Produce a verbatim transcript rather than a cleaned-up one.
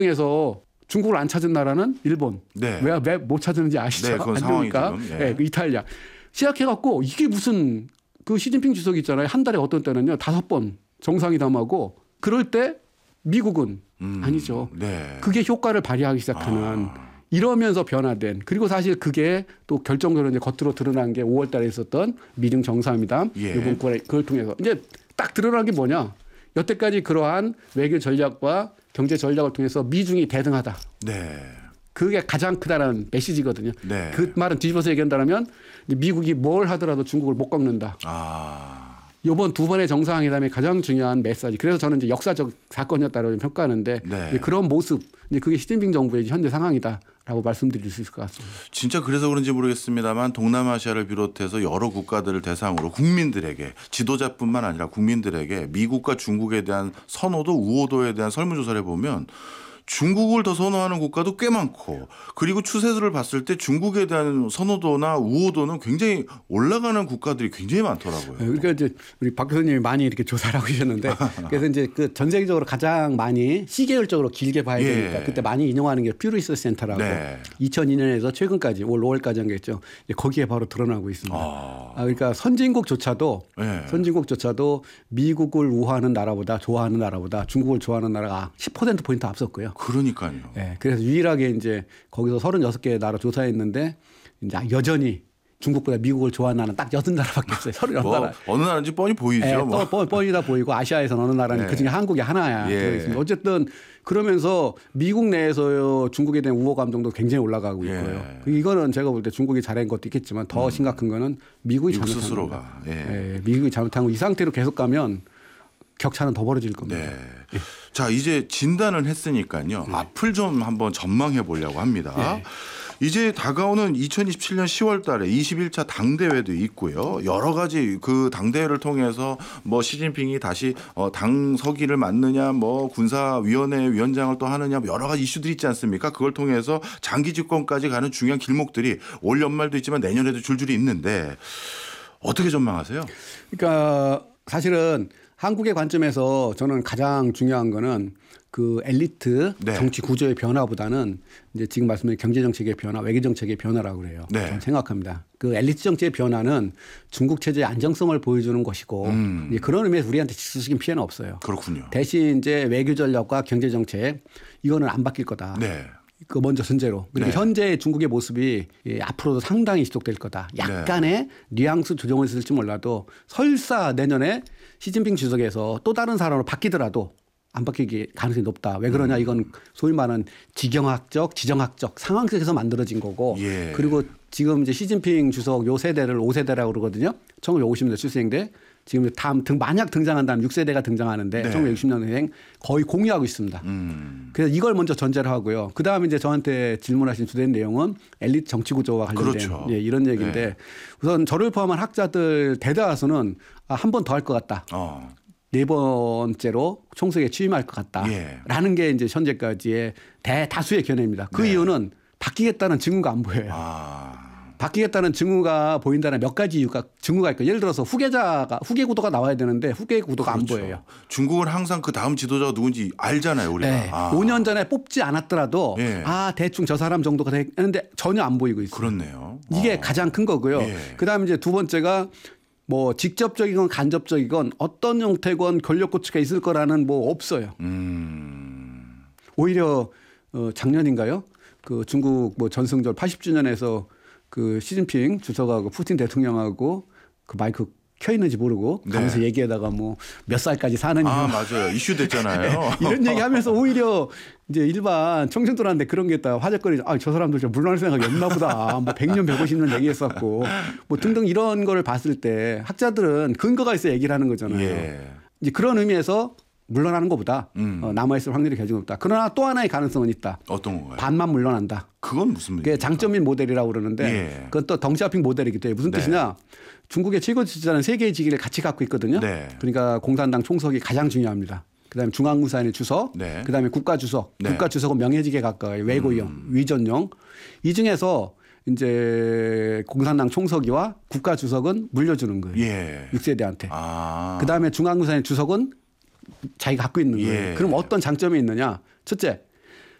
에서 중국을 안 찾은 나라는 일본. 네. 왜 왜 못 찾았는지 아시죠? 네, 그건 안 상황이 되니까. 지금, 네. 네, 이탈리아. 시작해갖고 이게 무슨 그 시진핑 주석 있잖아요. 한 달에 어떤 때는요 다섯 번 정상회담하고 그럴 때 미국은 음, 아니죠. 네. 그게 효과를 발휘하기 시작하는 아. 이러면서 변화된 그리고 사실 그게 또 결정적으로 이제 겉으로 드러난 게 오월 달에 있었던 미중 정상회담 예. 이번 그걸 통해서 이제 딱 드러난 게 뭐냐. 여태까지 그러한 외교 전략과 경제 전략을 통해서 미중이 대등하다. 네. 그게 가장 크다는 메시지거든요. 네. 그 말은 뒤집어서 얘기한다면 미국이 뭘 하더라도 중국을 못 꺾는다. 아. 이번 두 번의 정상회담의 가장 중요한 메시지. 그래서 저는 이제 역사적 사건이었다고 평가하는데 네. 그런 모습, 이제 그게 시진핑 정부의 현재 상황이다라고 말씀드릴 수 있을 것 같습니다. 진짜 그래서 그런지 모르겠습니다만 동남아시아를 비롯해서 여러 국가들을 대상으로 국민들에게 지도자뿐만 아니라 국민들에게 미국과 중국에 대한 선호도 우호도에 대한 설문조사를 해보면 중국을 더 선호하는 국가도 꽤 많고 그리고 추세를 봤을 때 중국에 대한 선호도나 우호도는 굉장히 올라가는 국가들이 굉장히 많더라고요. 그러니까 이제 우리 박 교수님이 많이 이렇게 조사를 하고 계셨는데 그래서 이제 그 전 세계적으로 가장 많이 시계열적으로 길게 봐야 되니까 예. 그때 많이 인용하는 게 퓨 리서치 센터라고 네. 이천이 년에서 최근까지 올 오월까지 한 게 있죠. 거기에 바로 드러나고 있습니다. 아. 아, 그러니까 선진국조차도 네. 선진국조차도 미국을 우호하는 나라보다 좋아하는 나라보다 중국을 좋아하는 나라가 십 퍼센트 포인트 앞섰고요. 그러니까요. 네, 그래서 유일하게 이제 거기서 서른여섯 개 나라 조사했는데 이제 여전히 중국보다 미국을 좋아하는 나라는 딱 여든 나라밖에 없어요. 서른여섯 뭐 나라. 어느 나라인지 뻔히 보이죠. 네, 뭐. 뻔, 뻔히다 보이고 아시아에서는 어느 나라는 네. 그중에 한국이 하나야. 예. 들어있습니다. 어쨌든 그러면서 미국 내에서 중국에 대한 우호 감정도 굉장히 올라가고 있고요. 예. 이거는 제가 볼 때 중국이 잘한 것도 있겠지만 더 음. 심각한 거는 미국이 미국 잘못한 스스로가. 겁니다. 예. 예, 미국이 잘못한 거 이 상태로 계속 가면 격차는 더 벌어질 겁니다. 네. 자, 이제 진단을 했으니까요. 네. 앞을 좀 한번 전망해 보려고 합니다. 네. 이제 다가오는 이천이십칠 년 시월 달에 이십일 차 당대회도 있고요. 여러 가지 그 당대회를 통해서 뭐 시진핑이 다시 어, 당 서기를 맡느냐 뭐 군사위원회 위원장을 또 하느냐 뭐 여러 가지 이슈들이 있지 않습니까? 그걸 통해서 장기 집권까지 가는 중요한 길목들이 올 연말도 있지만 내년에도 줄줄이 있는데 어떻게 전망하세요? 그러니까 사실은 한국의 관점에서 저는 가장 중요한 거는 그 엘리트 네. 정치 구조의 변화보다는 이제 지금 말씀드린 경제 정책의 변화, 외교 정책의 변화라고 그래요. 네. 저는 생각합니다. 그 엘리트 정치의 변화는 중국 체제의 안정성을 보여주는 것이고 음. 이제 그런 의미에서 우리한테 직접적인 피해는 없어요. 그렇군요. 대신 이제 외교 전략과 경제 정책 이거는 안 바뀔 거다. 네. 그 먼저 선제로. 그리고 네. 현재 중국의 모습이 예, 앞으로도 상당히 지속될 거다. 약간의 뉘앙스 조정을 있을지 몰라도 설사 내년에 시진핑 주석에서 또 다른 사람으로 바뀌더라도 안 바뀌기 가능성이 높다. 왜 그러냐? 이건 소위 말하는 지경학적, 지정학적 상황 속에서 만들어진 거고. 예. 그리고 지금 이제 시진핑 주석 요 세대를 오 세대라고 그러거든요. 천구백오십 년대 출생인데 지금 다음 등 만약 등장한다면 육 세대가 등장하는데 네. 천구백육십 년생 거의 공유하고 있습니다. 음. 그래서 이걸 먼저 전제를 하고요. 그 다음에 이제 저한테 질문하신 주된 내용은 엘리트 정치 구조와 관련된 그렇죠. 예, 이런 얘기인데 네. 우선 저를 포함한 학자들 대다수는 아, 한 번 더 할 것 같다. 어. 네 번째로 총석에 취임할 것 예. 같다라는 게 이제 현재까지의 대다수의 견해입니다. 그 네. 이유는 바뀌겠다는 증거가 안 보여요. 아. 바뀌겠다는 증거가 보인다는 몇 가지 이유가 증거가 있고 예를 들어서 후계자가 후계 구도가 나와야 되는데 후계 구도가 그렇죠. 안 보여요. 중국은 항상 그 다음 지도자가 누군지 알잖아요, 우리가. 네. 아. 오 년 전에 뽑지 않았더라도 예. 아 대충 저 사람 정도가 되는데 전혀 안 보이고 있어요. 그렇네요. 이게 어. 가장 큰 거고요. 예. 그다음에 이제 두 번째가 뭐 직접적이건 간접적이건 어떤 형태건 권력 고치가 있을 거라는 뭐 없어요. 음. 오히려 어 작년인가요? 그 중국 뭐 전승절 팔십 주년에서 그 시진핑 주석하고 푸틴 대통령하고 그 마이크 켜 있는지 모르고 가면서 네. 얘기하다가 뭐 몇 살까지 사느냐 아, 맞아요. 이슈 됐잖아요. 이런 얘기하면서 오히려 이제 일반 청중들한테 그런 게 있다 화제거리. 아, 저 사람들 좀 물러날 생각이 없나 보다. 뭐 백 년, 백오십 년 얘기했었고 뭐 등등 이런 거를 봤을 때 학자들은 근거가 있어 얘기를 하는 거잖아요. 예. 이제 그런 의미에서 물러나는 것보다 음. 어, 남아있을 확률이 굉장히 높다. 그러나 또 하나의 가능성은 있다. 어떤 건가요? 반만 물러난다. 그건 무슨 그게 말이에요? 장점인 모델이라고 그러는데 예. 그건 또 덩치아핑 모델이기도 해요. 무슨 네. 뜻이냐. 중국의 최고 지도자는 세 개의 직위를 같이 갖고 있거든요. 네. 그러니까 공산당 총석이 가장 중요합니다. 그다음에 중앙무사인의 주석, 네. 그다음에 국가주석. 네. 국가주석은 명예직에 가까워요. 외고용, 음. 위전용. 이 중에서 이제 공산당 총서기와 국가주석은 물려주는 거예요. 예. 육 세대한테. 아. 그다음에 중앙무사인의 주석은 자기가 갖고 있는 거예요. 예. 그럼 어떤 장점이 있느냐. 첫째,